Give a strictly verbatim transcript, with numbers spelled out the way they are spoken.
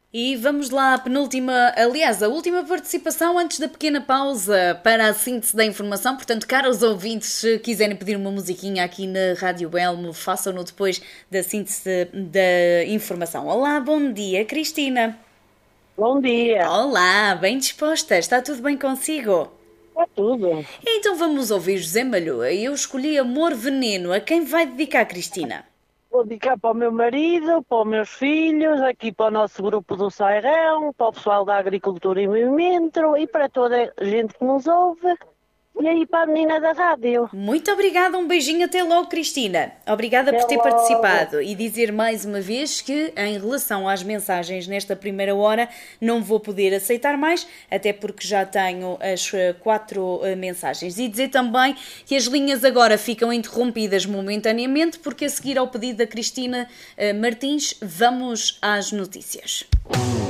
E vamos lá à penúltima, aliás, a última participação antes da pequena pausa para a síntese da informação. Portanto, caros ouvintes, se quiserem pedir uma musiquinha aqui na Rádio Elmo, façam-no depois da síntese da informação. Olá, bom dia, Cristina. Bom dia, Olá, bem disposta? Está tudo bem consigo? é tudo. Então vamos ouvir José Malhoa. Eu escolhi Amor Veneno. A quem vai dedicar, Cristina? Vou dedicar para o meu marido, para os meus filhos, aqui para o nosso grupo do Sairão, para o pessoal da Agricultura e Movimento e para toda a gente que nos ouve e aí para a menina da rádio. Muito obrigada, um beijinho, até logo, Cristina. Obrigada Até por ter logo. participado e dizer mais uma vez que, em relação às mensagens nesta primeira hora, não vou poder aceitar mais, até porque já tenho as eh, quatro eh, mensagens. E dizer também que as linhas agora ficam interrompidas momentaneamente, porque a seguir ao pedido da Cristina eh, Martins, vamos às notícias.